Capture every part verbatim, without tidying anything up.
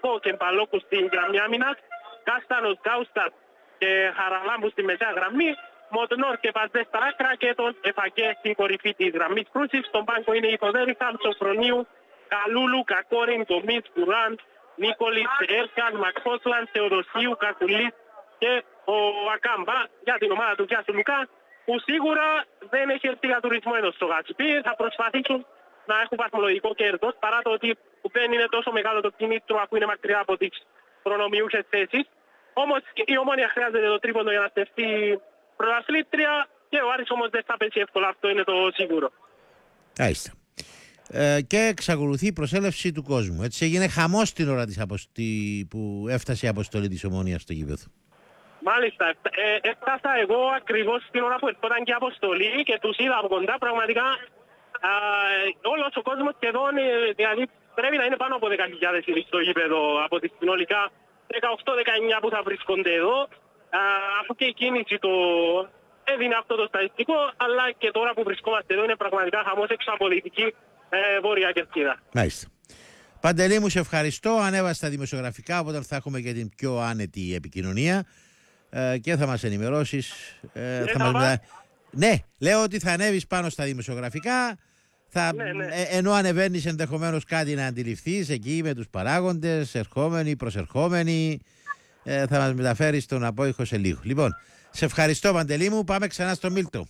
Καρπό και Μπαλόκου στην γραμμή άμυνας, Κάστανος, Γκάουστας και Χαραλάμπου στη μεσαία γραμμή, Μοντνόρ και Παζέ στα άκρα και τον Εφαγκέ στην κορυφή της γραμμής κρούσης. Στον πάγκο είναι η Θοδέριχα, Σοφρονίου, Καλούλου, Κακόριν, Ντομίτ, Κουράν, Νίκολης, Έρκαν, Μακφόσλαν, Θεοδοσίου, Κακουλής και ο Ακάμπα για την ομάδα του Γιάσου Λουκά, που σίγουρα δεν έχει έρθει για τουρισμό ενώ στο Γατσπί. Θα προσπαθήσουν να έχουν βαθμολογικό κέρδος, παρά το ότι δεν είναι τόσο μεγάλο το κίνητρο αφού είναι μακριά από τις προνομιούχες θέσεις. Όμως η Ομόνια χρειάζεται το τρίποντο για να στεφτεί πρωταθλήτρια και ο Άρης όμως δεν θα πέσει εύκολα, αυτό είναι το σίγουρο. Άιστα. Ε, και εξακολουθεί η προσέλευση του κόσμου. Έτσι έγινε χαμός την ώρα της αποστη... που έφτασε η αποστολή της Ομόνιας στο γήπεδο. Μάλιστα, ε, έφτασα εγώ ακριβώς την ώρα που ερχόταν και η αποστολή και τους είδα από κοντά. Πραγματικά α, όλος ο κόσμος σχεδόν, ε, δηλαδή πρέπει να είναι πάνω από δέκα χιλιάδες στο γήπεδο από τις συνολικά δεκαοκτώ δεκαεννιά που θα βρίσκονται εδώ, α, αφού και η κίνηση το έδινε αυτό το στατιστικό, αλλά και τώρα που βρισκόμαστε εδώ είναι πραγματικά χαμός έξω από δυτική ε, βόρεια Κερκίδα. Μάλιστα. Παντελή μου, σε ευχαριστώ. Ανέβασε τα δημοσιογραφικά, οπότε θα έχουμε και την πιο άνετη επικοινωνία ε, και θα μας ενημερώσεις. Ε, θα μας μιλά... Ναι, λέω ότι θα ανέβεις πάνω στα δημοσιογραφικά. Θα, ναι, ναι. Ε, ενώ ανεβαίνεις ενδεχομένως κάτι να αντιληφθείς εκεί με τους παράγοντες, ερχόμενοι, προσερχόμενοι, ε, θα μας μεταφέρεις τον απόϊχο σε λίγο. Λοιπόν, σε ευχαριστώ Παντελή μου, πάμε ξανά στο Μίλτο.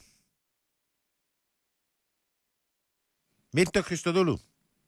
Μίλτο Χριστοδούλου.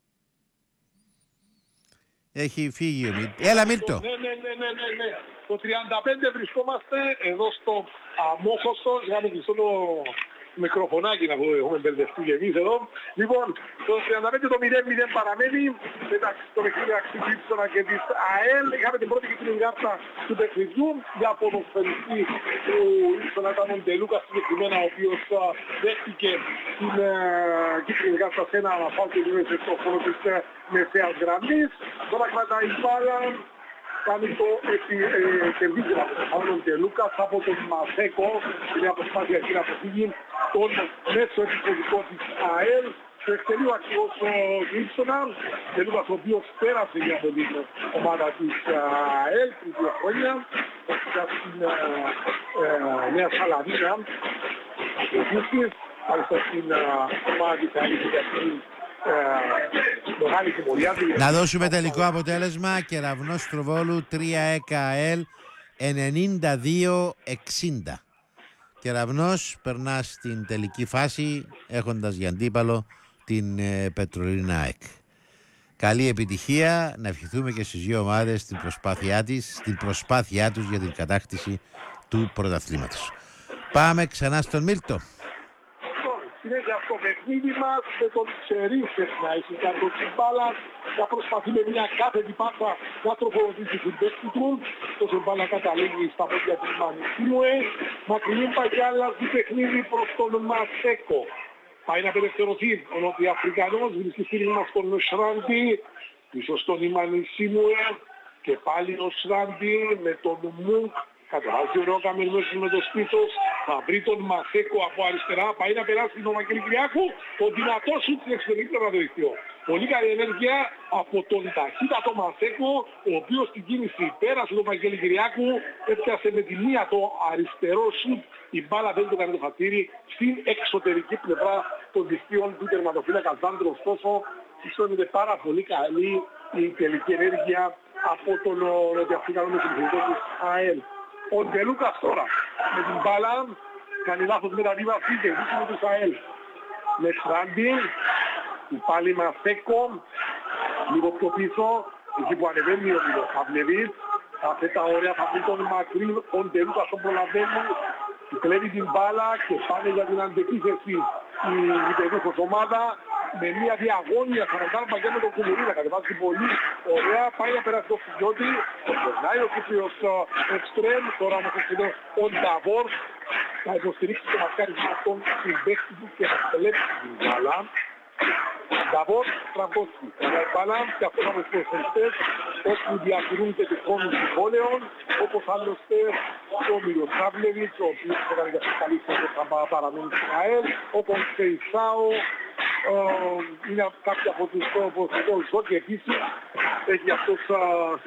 Έχει φύγει ο Μίλτο. Έλα Μίλτο. Ναι, ναι, ναι, ναι, ναι, ναι. Το τριάντα πέντε βρισκόμαστε εδώ στο αμόχωστο, για να κλειστώ το μικροφωνάκι να πω, έχουμε μπερδευτεί και εμείς εδώ. Λοιπόν, το τριάντα πέντε το μηδέν μηδέν παραμένει μεταξύ των παιχνίδι Ύψονα και της ΑΕΛ. Είχαμε την πρώτη κίτρινη κάρτα του παιχνιδιού για ποδοσφαιριστή του Ύψονα, ήταν ο Ντελούκα συγκεκριμένα, ο οποίος δέχτηκε την κίτρινη κάρτα σε ένα φάουλ και γύρω στο χώρο της μεσαίας γραμμής. Τώρα κρατάει η μπάλα. Κάνει το επιδίγραφο από τον Τελούκας, από τον Μασέκο, μια προσπάθεια εκεί να αποφύγει τον μέσο επιθετικό της ΑΕΛ. Στο εκτελείο ακριβώς ο Ύψονα, Τελούκας ο οποίος πέρασε για από την ομάδα της ΑΕΛ πριν δύο χρόνια, στην Νέα Σαλαμίνα, επίσης, μάλιστα στην ομάδα της ΑΕΛ για την να δώσουμε τελικό αποτέλεσμα. Κεραυνός Στροβόλου τρία ΕΚΑΕΛ ενενήντα δύο εξήντα. Κεραυνός περνά στην τελική φάση έχοντας για αντίπαλο την ε, Πετρολίνα ΑΕΚ. Καλή επιτυχία, να ευχηθούμε και στις δύο ομάδες την προσπάθειά, της, την προσπάθειά τους για την κατάκτηση του πρωταθλήματος. Πάμε ξανά στον Μίλτο. Συνέχεια στο παιχνίδι μας με τον Τσερίφες να έχει κάνει τον Τσιμπάλα, να προσπαθεί με μια κάθετη πάσα να τροφοδοτήσει την παίκτη του. Τόσο μπάλα καταλήγει στα πόδια του Μανισίμουε. Μακρινή παγιά αλλάζει παιχνίδι προς τον Μασέκο. Πάει να απελευθερωθεί ο Νοτιοαφρικανός, βρίσκει φίλοι μας τον Σράντι, πίσω στον Μανισίμουε και πάλι ο Σράντι με τον Μουκ. Κατεβάζει ο Ρόκαμερ με το σπίθος, θα βρει τον Μασέκο από αριστερά, πάει να περάσει τον Βαγγέλη Κυριάκου, το δυνατό σου στην εξωτερική τερματοριστείο. Πολύ καλή ενέργεια από τον ταχύτατο Μασέκο, ο οποίος στην κίνηση πέρασε τον Βαγγέλη Κυριάκου, έπιασε με τη μία το αριστερό σουτ, η μπάλα δεν το κάνει το χατήρι στην εξωτερική πλευρά των δικτύων του τερματοφύλακα Ζάντρο. Ωστόσο, είναι πάρα πολύ καλή η τελική ενέργεια από τον Νοτιοαφρικανό με την της ΑΕΛ. Ο Ντελούκας τώρα με την μπάλα κάνει λάθος μεταβίβαση και βρίσκει με τους ΑΕΛ. Με Σράντι, πάλι Μασέκο, λίγο πιο πίσω, εκεί που ανεβαίνει ο Μιλοσαβλεβίτ. Αυτή τα ωραία θα πει τον μακρύ, ο Ντελούκας τον προλαβαίνει, κλέβει την μπάλα και πάνε για την αντεπίθεση η γηπεδούχος ομάδα. Με μια διαγώνια σαράντα παγιά με τον Κουμουρίδα, κατεβάζει πολύ ωραία, πάει να περάσει το Φουγιώτη, τον περνάει ο Κύπριος Εξτρέμ, τώρα όμως έρχεται ο Νταβόρ, θα υποστηρίξει το μασκάρισμα των συμπαίκτης του και να στελέψει την μπάλα. Νταβόρ, Τραμπόσκι, η μπάλα και αυτό θα με τους προσφεριστές, όπου διατηρούν και τους χρόνους συμβόλαιων, όπως άλλωστε ο Μιλοσαβλεβίτς, ο οποίος έκανε για τις καλύψεις θα παραμένει στην ΑΕΛ, ο Κονσεϊσάο, είναι κάποια από τους τόπους και επίσης έχει αυτός